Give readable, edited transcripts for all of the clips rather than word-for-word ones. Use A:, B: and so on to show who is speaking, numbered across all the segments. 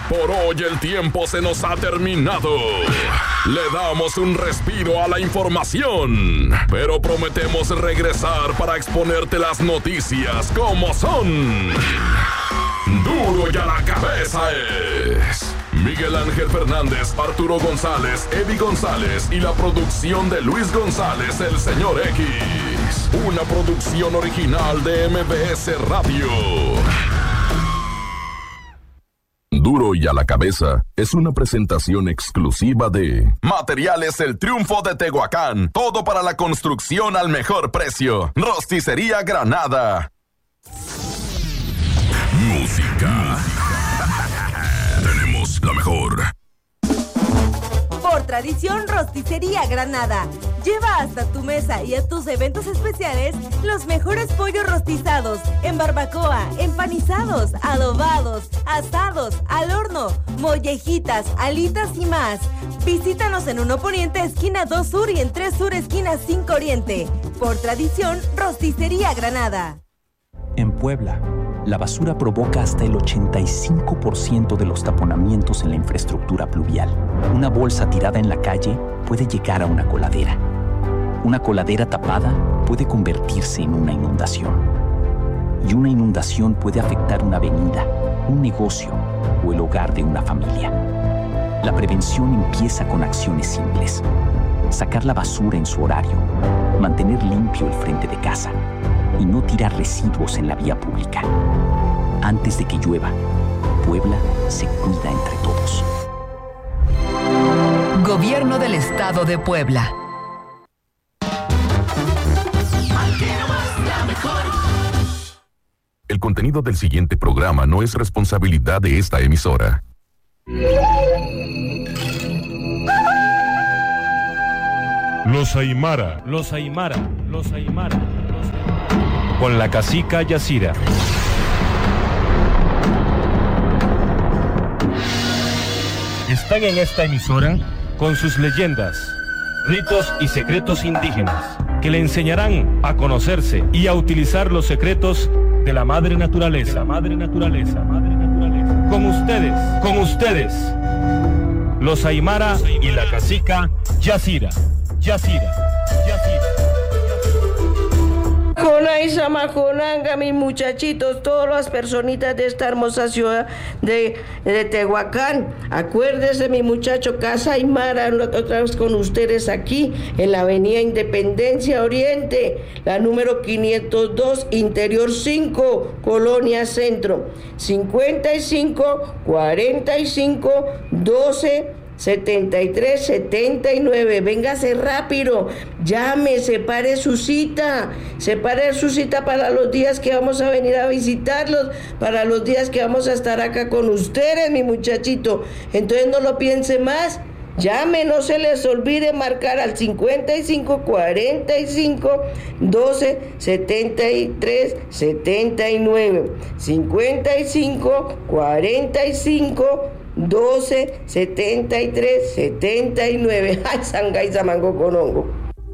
A: Por hoy el tiempo se nos ha terminado. Le damos un respiro a la información, pero prometemos regresar para exponerte las noticias como son. Duro y a la cabeza es Miguel Ángel Fernández, Arturo González, Eddie González y la producción de Luis González, el señor X. Una producción original de MBS Radio. Duro y a la cabeza es una presentación exclusiva de Materiales El Triunfo de Tehuacán. Todo para la construcción al mejor precio. Rosticería Granada. Música. Tenemos la mejor.
B: Por tradición, Rosticería Granada. Lleva hasta tu mesa y a tus eventos especiales los mejores pollos rostizados, en barbacoa, empanizados, adobados, asados, al horno, mollejitas, alitas y más. Visítanos en 1 Poniente, esquina 2 Sur y en 3 Sur, esquina 5 Oriente. Por tradición, Rosticería Granada.
C: En Puebla, la basura provoca hasta el 85% de los taponamientos en la infraestructura pluvial. Una bolsa tirada en la calle puede llegar a una coladera. Una coladera tapada puede convertirse en una inundación. Y una inundación puede afectar una avenida, un negocio o el hogar de una familia. La prevención empieza con acciones simples. Sacar la basura en su horario, mantener limpio el frente de casa y no tirar residuos en la vía pública. Antes de que llueva, Puebla se cuida entre todos.
D: Gobierno del Estado de Puebla.
A: El contenido del siguiente programa no es responsabilidad de esta emisora.
E: Los Aymara. Con la cacica Yacira. Están en esta emisora con sus leyendas, ritos y secretos indígenas que le enseñarán a conocerse y a utilizar los secretos de la madre naturaleza. Con ustedes, los Aymara y la cacica Yacira.
F: Conaisa Majonanga, mis muchachitos, todas las personitas de esta hermosa ciudad de Tehuacán. Acuérdense, mi muchacho, Casa Aymara, otra vez con ustedes aquí en la avenida Independencia Oriente, la número 502, Interior 5, Colonia Centro, 55 45 12 73 79. Véngase rápido, llame, separe su cita para los días que vamos a venir a visitarlos, para los días que vamos a estar acá con ustedes, mi muchachito. Entonces no lo piense más, llame, no se les olvide marcar al 55 45 12 73 79, 55 45 12 73 79. Ay, Sangaisa Mango Conongo.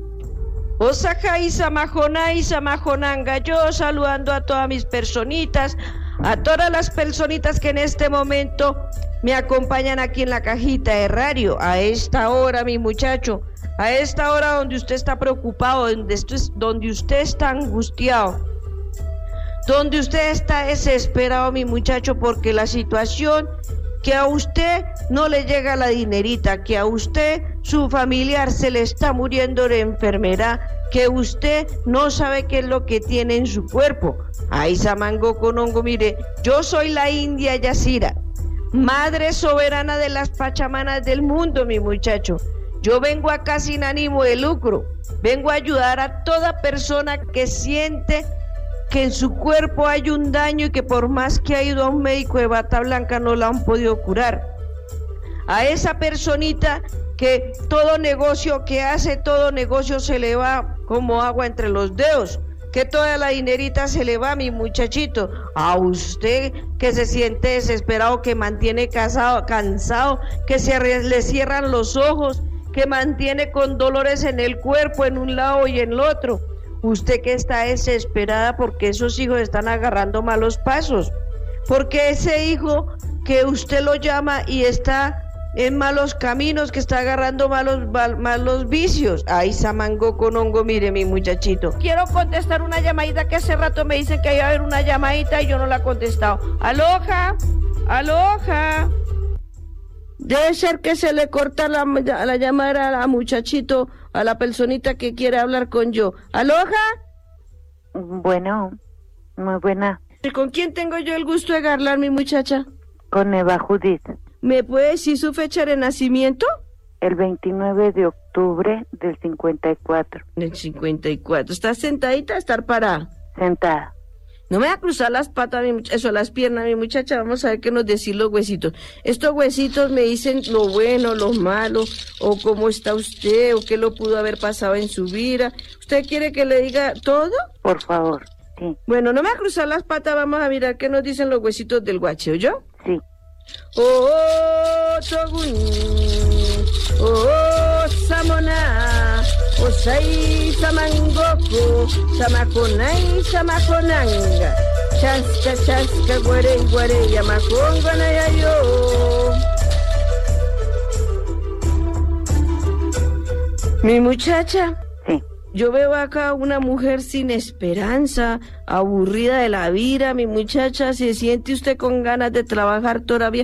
F: Osajaisa Majonaisa Majonanga. Yo saludando a todas mis personitas, a todas las personitas que en este momento me acompañan aquí en la cajita de radio. A esta hora, mi muchacho, a esta hora donde usted está preocupado, donde usted está angustiado, donde usted está desesperado, mi muchacho, porque la situación, que a usted no le llega la dinerita, que a usted su familiar se le está muriendo de enfermedad, que usted no sabe qué es lo que tiene en su cuerpo. Ay, Samango Conongo, mire, yo soy la India Yacira, madre soberana de las pachamanas del mundo, mi muchacho. Yo vengo acá sin ánimo de lucro, vengo a ayudar a toda persona que siente que en su cuerpo hay un daño y que por más que ha ido a un médico de bata blanca no la han podido curar. A esa personita que todo negocio que hace, todo negocio se le va como agua entre los dedos, que toda la dinerita se le va, mi muchachito. A usted que se siente desesperado, que mantiene cansado, que le cierran los ojos, que mantiene con dolores en el cuerpo, en un lado y en el otro. Usted que está desesperada porque esos hijos están agarrando malos pasos, porque ese hijo que usted lo llama y está en malos caminos, que está agarrando malos vicios. Ay, samango con hongo, mire mi muchachito. Quiero contestar una llamadita que hace rato me dicen que iba a haber una llamadita y yo no la he contestado. Aloha, aloha. Debe ser que se le corta la llamada a la muchachito, a la personita que quiere hablar con yo. Aloha.
G: Bueno, muy buena.
F: ¿Y con quién tengo yo el gusto de hablar, mi muchacha?
G: Con Eva Judith.
F: ¿Me puede decir su fecha de nacimiento?
G: El 29 de octubre del 54.
F: Del 54. ¿Estás sentadita o estar parada?
G: Sentada.
F: No me va a cruzar las patas, las piernas, mi muchacha. Vamos a ver qué nos decís los huesitos. Estos huesitos me dicen lo bueno, lo malo, o cómo está usted, o qué lo pudo haber pasado en su vida. ¿Usted quiere que le diga todo?
G: Por favor, sí.
F: Bueno, no me va a cruzar las patas, vamos a mirar qué nos dicen los huesitos del guache, ¿oyó?
G: Sí.
F: Togun, Samona, Osai Samangoku, Samakonai Samakonanga, Chaska, Guare, Yamakonga Nayayo. Mi muchacha.
G: Sí.
F: Yo veo acá una mujer sin esperanza, aburrida de la vida, mi muchacha. ¿Se siente usted con ganas de trabajar todavía?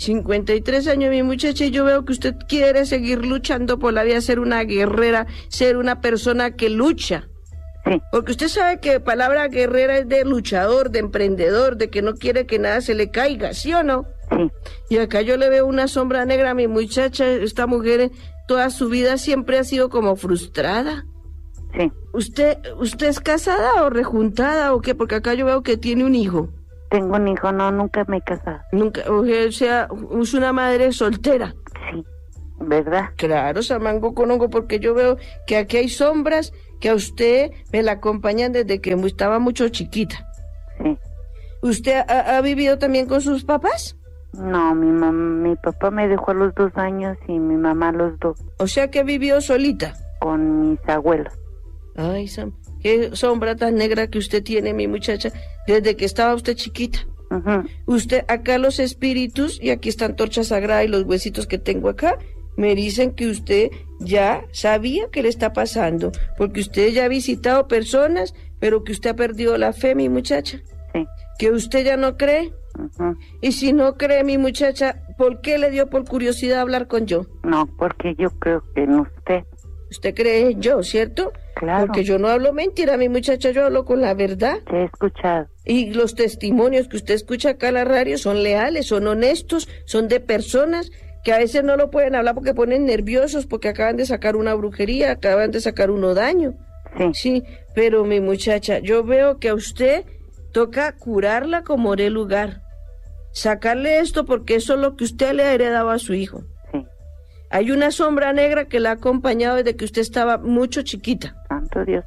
F: 53 años, mi muchacha, y yo veo que usted quiere seguir luchando por la vida, ser una guerrera, ser una persona que lucha.
G: Sí.
F: Porque usted sabe que palabra guerrera es de luchador, de emprendedor, de que no quiere que nada se le caiga, ¿sí o no?
G: Sí.
F: Y acá yo le veo una sombra negra a mi muchacha. Esta mujer toda su vida siempre ha sido como frustrada.
G: Sí.
F: ¿Usted es casada o rejuntada o qué? Porque acá yo veo que tiene un hijo.
G: Tengo un hijo, no, nunca me he casado.
F: Nunca, o sea, es una madre soltera.
G: Sí, ¿verdad?
F: Claro, samango con hongo, porque yo veo que aquí hay sombras que a usted me la acompañan desde que estaba mucho chiquita.
G: Sí.
F: ¿Usted ha vivido también con sus papás?
G: No, mi papá me dejó a los 2 años y mi mamá a los 2.
F: O sea que vivió solita.
G: Con mis abuelos.
F: Ay, Sam, qué sombra tan negra que usted tiene, mi muchacha, desde que estaba usted chiquita.
G: Uh-huh.
F: Usted, acá los espíritus, y aquí está antorcha sagrada y los huesitos que tengo acá, me dicen que usted ya sabía qué le está pasando, porque usted ya ha visitado personas, pero que usted ha perdido la fe, mi muchacha.
G: Sí.
F: Que usted ya no cree.
G: Uh-huh.
F: Y si no cree, mi muchacha, ¿por qué le dio por curiosidad hablar con yo?
G: No, porque yo creo que en usted.
F: Usted cree en yo, ¿cierto?
G: Claro.
F: Porque yo no hablo mentira, mi muchacha, yo hablo con la verdad.
G: Te he escuchado.
F: Y los testimonios que usted escucha acá en la radio son leales, son honestos, son de personas que a veces no lo pueden hablar porque ponen nerviosos, porque acaban de sacar una brujería, acaban de sacar uno daño.
G: Sí.
F: Sí, pero mi muchacha, yo veo que a usted toca curarla como de lugar. Sacarle esto porque eso es lo que usted le ha heredado a su hijo.
G: Sí.
F: Hay una sombra negra que la ha acompañado desde que usted estaba mucho chiquita.
G: Santo Dios.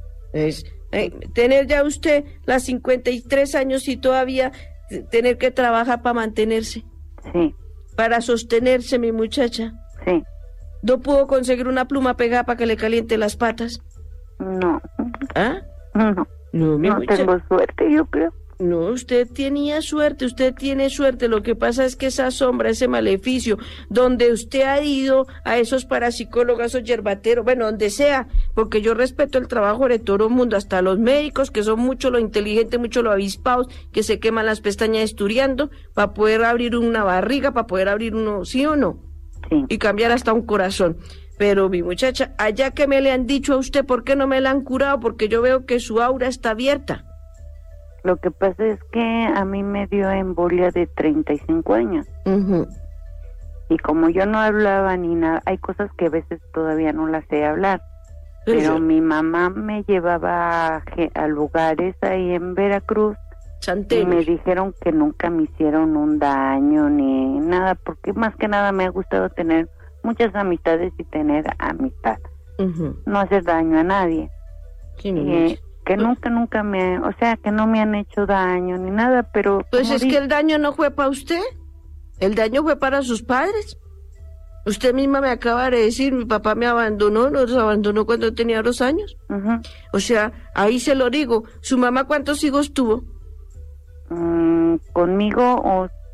F: Tener ya usted las 53 años y todavía tener que trabajar para mantenerse.
G: Sí.
F: Para sostenerse, mi muchacha.
G: Sí.
F: ¿No pudo conseguir una pluma pegada para que le caliente las patas?
G: No.
F: ¿Ah?
G: No.
F: No, mi muchacha.
G: Tengo suerte, yo creo.
F: No, usted tenía suerte, usted tiene suerte. Lo que pasa es que esa sombra, ese maleficio, donde usted ha ido a esos parapsicólogos o yerbateros, bueno, donde sea, porque yo respeto el trabajo de todo el mundo, hasta los médicos, que son mucho lo inteligentes, mucho lo avispados, que se queman las pestañas estudiando, para poder abrir una barriga, para poder abrir uno, ¿sí o no?
G: Sí.
F: Y cambiar hasta un corazón. Pero mi muchacha, allá que me le han dicho a usted, ¿por qué no me la han curado? Porque yo veo que su aura está abierta.
G: Lo que pasa es que a mí me dio embolia de 35 años.
F: Uh-huh.
G: Y como yo no hablaba ni nada, hay cosas que a veces todavía no las sé hablar. Pero mi mamá me llevaba a lugares ahí en Veracruz.
F: Chantel.
G: Y me dijeron que nunca me hicieron un daño ni nada, porque más que nada me ha gustado tener muchas amistades y tener amistad.
F: Uh-huh.
G: No hacer daño a nadie.
F: Sí,
G: que nunca o sea, que no me han hecho daño ni nada, pero...
F: Pues es que el daño no fue para usted, el daño fue para sus padres. Usted misma me acaba de decir, mi papá me abandonó, nos abandonó cuando tenía 2 años.
G: Uh-huh.
F: O sea, ahí se lo digo. ¿Su mamá cuántos hijos tuvo?
G: Conmigo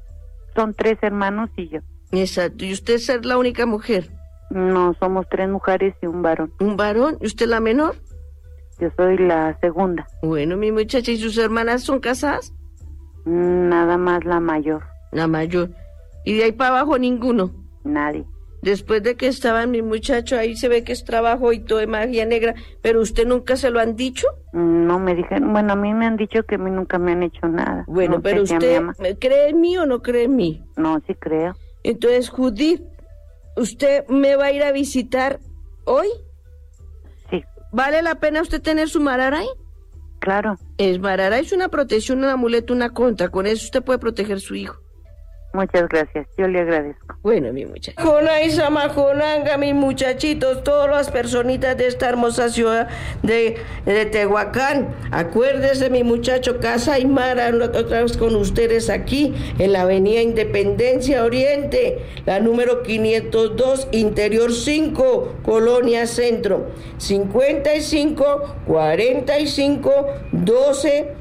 G: son 3 hermanos y yo.
F: Exacto. ¿Y usted es la única mujer?
G: No, somos 3 mujeres y un varón.
F: ¿Un varón? ¿Y usted la menor?
G: Yo soy la segunda.
F: Bueno, mi muchacha, ¿y sus hermanas son casadas?
G: Nada más la mayor.
F: La mayor. ¿Y de ahí para abajo ninguno?
G: Nadie.
F: Después de que estaban mi muchacho, ahí se ve que es trabajo y todo de magia negra, pero ¿usted nunca se lo han dicho?
G: No me dijeron, bueno, a mí me han dicho que a mí nunca me han hecho nada.
F: Bueno,
G: no
F: pero ¿usted cree en mí o no cree en mí?
G: No, sí creo.
F: Entonces, Judith, ¿usted me va a ir a visitar hoy?
G: Sí.
F: ¿Vale la pena usted tener su mararay?
G: Claro.
F: Mararay es una protección, un amuleto, una contra. Con eso usted puede proteger a su hijo.
G: Muchas gracias, yo le agradezco.
F: Bueno, mi muchacha. Jonay Samajonanga, mis muchachitos, todas las personitas de esta hermosa ciudad de Tehuacán. Acuérdese, mi muchacho, Casa Aymara, otra vez con ustedes aquí, en la avenida Independencia Oriente, la número 502, Interior 5, Colonia Centro, 55 45 12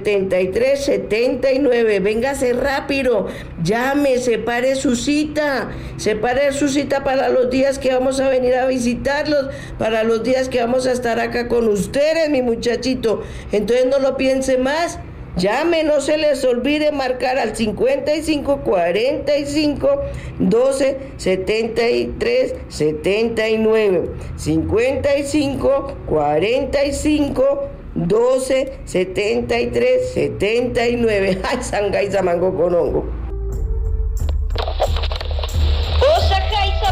F: 73-79, véngase rápido, llame, separe su cita para los días que vamos a venir a visitarlos, para los días que vamos a estar acá con ustedes, mi muchachito. Entonces no lo piense más, llame, no se les olvide marcar al 55 45 12 73 79, 55 45 12 73 79. Ay, Sangay Samango Conongo.